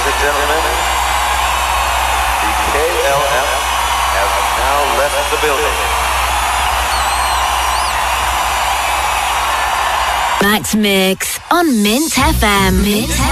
and gentlemen, the KLF has now left the building. Max Mix on Mint FM.